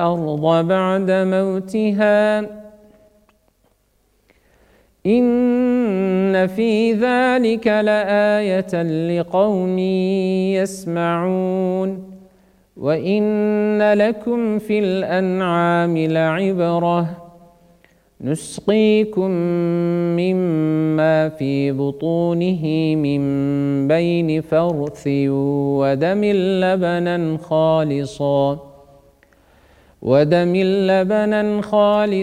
الأرض بعد موتها إن في ذلك لآية لقوم يسمعون وإن لكم في الأنعام لعبرة نسقيكم مما في بطونه من بين فرث ودم لبنا خالصا